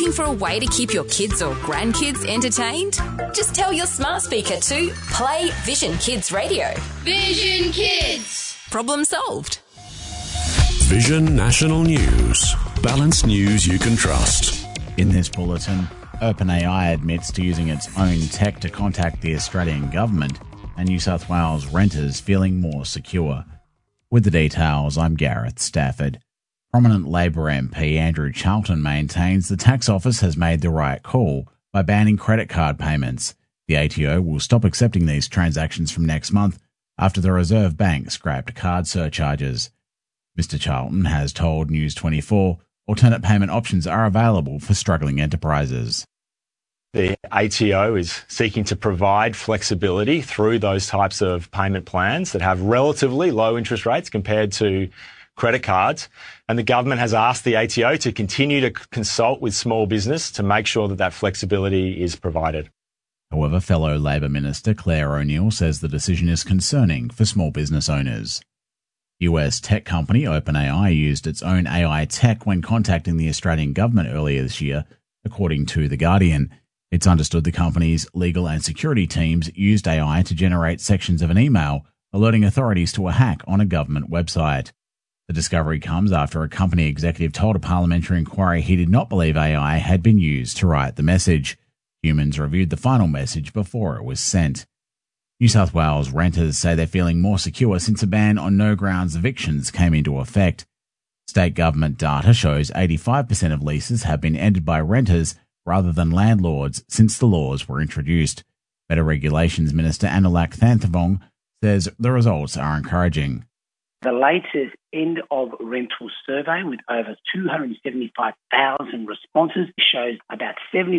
Looking for a way to keep your kids or grandkids entertained? Just tell your smart speaker to play Vision Kids Radio. Vision Kids! Problem solved. Vision National News. Balanced news you can trust. In this bulletin, OpenAI admits to using its own tech to contact the Australian government, and New South Wales renters feeling more secure. With the details, I'm Gareth Stafford. Prominent Labor MP Andrew Charlton maintains the tax office has made the right call by banning credit card payments. The ATO will stop accepting these transactions from next month after the Reserve Bank scrapped card surcharges. Mr. Charlton has told News 24 alternate payment options are available for struggling enterprises. The ATO is seeking to provide flexibility through those types of payment plans that have relatively low interest rates compared to credit cards. And the government has asked the ATO to continue to consult with small business to make sure that that flexibility is provided. However, fellow Labor Minister Claire O'Neill says the decision is concerning for small business owners. US tech company OpenAI used its own AI tech when contacting the Australian government earlier this year, according to The Guardian. It's understood the company's legal and security teams used AI to generate sections of an email alerting authorities to a hack on a government website. The discovery comes after a company executive told a parliamentary inquiry he did not believe AI had been used to write the message. Humans reviewed the final message before it was sent. New South Wales renters say they're feeling more secure since a ban on no-grounds evictions came into effect. State government data shows 85% of leases have been ended by renters rather than landlords since the laws were introduced. Better Regulations Minister Anulak Thanthavong says the results are encouraging. The latest end of rental survey with over 275,000 responses shows about 75%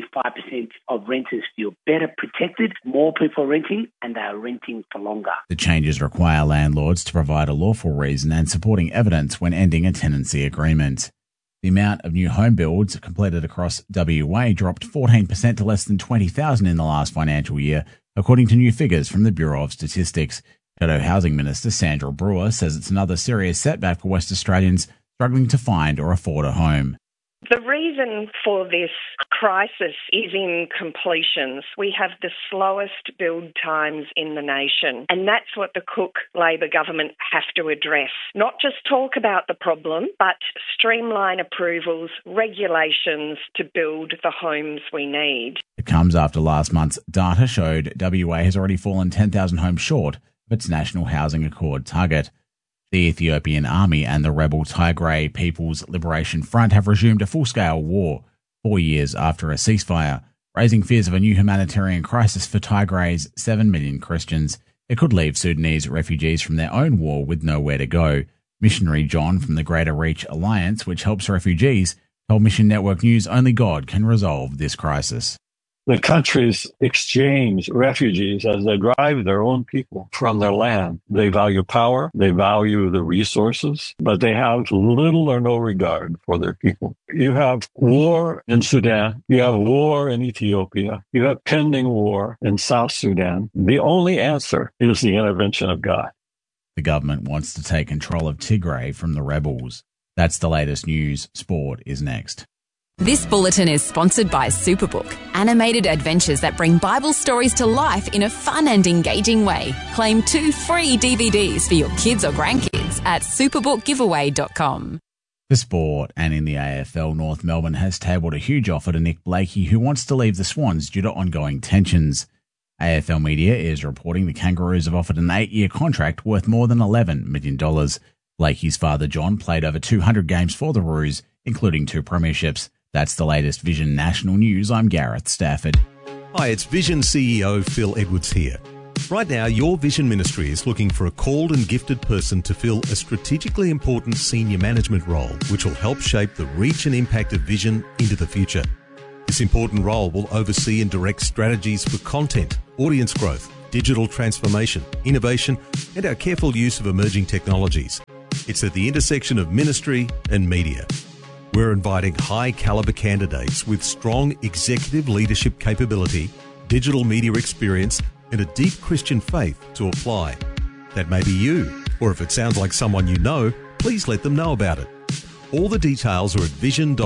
of renters feel better protected, more people renting, and they are renting for longer. The changes require landlords to provide a lawful reason and supporting evidence when ending a tenancy agreement. The amount of new home builds completed across WA dropped 14% to less than 20,000 in the last financial year, according to new figures from the Bureau of Statistics. Shadow Housing Minister Sandra Brewer says it's another serious setback for West Australians struggling to find or afford a home. The reason for this crisis is in completions. We have the slowest build times in the nation, and that's what the Cook Labor government have to address. Not just talk about the problem, but streamline approvals, regulations to build the homes we need. It comes after last month's data showed WA has already fallen 10,000 homes short of its National Housing Accord target. The Ethiopian Army and the rebel Tigray People's Liberation Front have resumed a full-scale war 4 years after a ceasefire, raising fears of a new humanitarian crisis for Tigray's 7 million Christians. It could leave Sudanese refugees from their own war with nowhere to go. Missionary John from the Greater Reach Alliance, which helps refugees, told Mission Network News only God can resolve this crisis. The countries exchange refugees as they drive their own people from their land. They value power, they value the resources, but they have little or no regard for their people. You have war in Sudan, you have war in Ethiopia, you have pending war in South Sudan. The only answer is the intervention of God. The government wants to take control of Tigray from the rebels. That's the latest news. Sport is next. This bulletin is sponsored by Superbook, animated adventures that bring Bible stories to life in a fun and engaging way. Claim 2 free DVDs for your kids or grandkids at superbookgiveaway.com. For sport, and in the AFL, North Melbourne has tabled a huge offer to Nick Blakey, who wants to leave the Swans due to ongoing tensions. AFL Media is reporting the Kangaroos have offered an 8-year contract worth more than $11 million. Blakey's father, John, played over 200 games for the Roos, including 2 premierships. That's the latest Vision National News. I'm Gareth Stafford. Hi, it's Vision CEO Phil Edwards here. Right now, your Vision Ministry is looking for a called and gifted person to fill a strategically important senior management role, which will help shape the reach and impact of Vision into the future. This important role will oversee and direct strategies for content, audience growth, digital transformation, innovation, and our careful use of emerging technologies. It's at the intersection of ministry and media. We're inviting high-caliber candidates with strong executive leadership capability, digital media experience, and a deep Christian faith to apply. That may be you, or if it sounds like someone you know, please let them know about it. All the details are at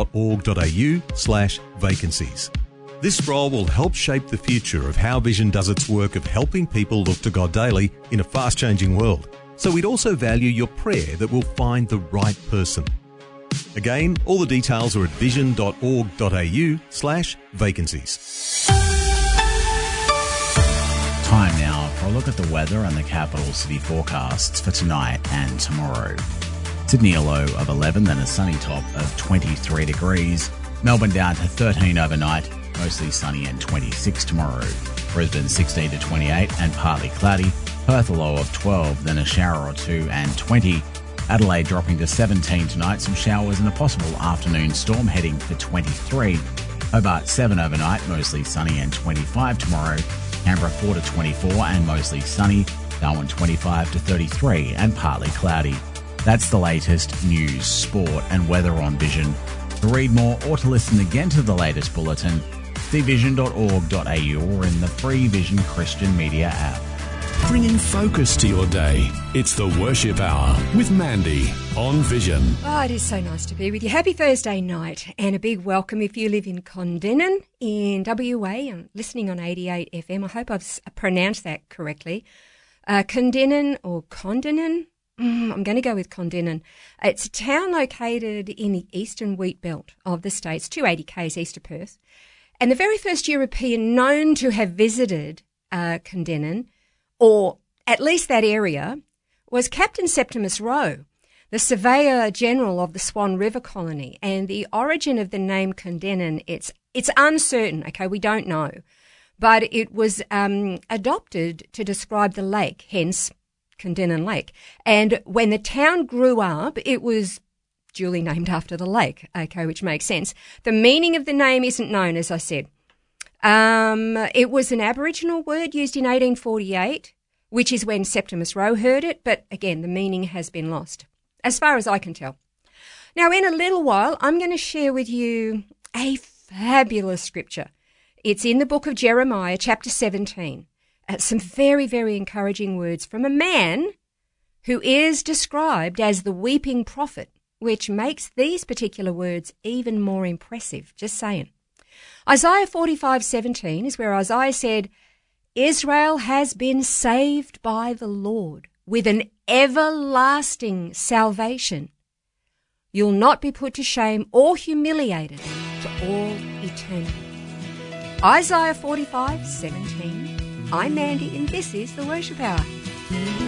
vision.org.au/vacancies. This role will help shape the future of how Vision does its work of helping people look to God daily in a fast-changing world. So we'd also value your prayer that we'll find the right person. Again, all the details are at vision.org.au/vacancies. Time now for a look at the weather and the capital city forecasts for tonight and tomorrow. Sydney a low of 11, then a sunny top of 23 degrees. Melbourne down to 13 overnight, mostly sunny and 26 tomorrow. Brisbane 16 to 28 and partly cloudy. Perth a low of 12, then a shower or two and 20. Adelaide dropping to 17 tonight, some showers and a possible afternoon storm heading for 23. Hobart 7 overnight, mostly sunny and 25 tomorrow. Canberra 4 to 24 and mostly sunny. Darwin 25 to 33 and partly cloudy. That's the latest news, sport and weather on Vision. To read more or to listen again to the latest bulletin, see vision.org.au or in the free Vision Christian Media app. Bringing focus to your day. It's the Worship Hour with Mandy on Vision. Oh, it is so nice to be with you. Happy Thursday night and a big welcome if you live in Condenan in WA and listening on 88 FM. I hope I've pronounced that correctly. Condenan or Condenan? I'm going to go with Condenan. It's a town located in the eastern wheat belt of the States, 280 k's east of Perth. And the very first European known to have visited Condenan, or at least that area, was Captain Septimus Roe, the Surveyor General of the Swan River Colony. And the origin of the name Condenan, it's uncertain, okay, we don't know. But it was adopted to describe the lake, hence Condenan Lake. And when the town grew up, it was duly named after the lake, okay, which makes sense. The meaning of the name isn't known, as I said. It was an Aboriginal word used in 1848, which is when Septimus Roe heard it, but again, the meaning has been lost, as far as I can tell. Now, in a little while, I'm going to share with you a fabulous scripture. It's in the book of Jeremiah, chapter 17. Some very, very encouraging words from a man who is described as the weeping prophet, which makes these particular words even more impressive. Just saying. Isaiah 45:17 is where Isaiah said, Israel has been saved by the Lord with an everlasting salvation. You'll not be put to shame or humiliated to all eternity. Isaiah 45:17. I'm Mandy and this is the Worship Hour.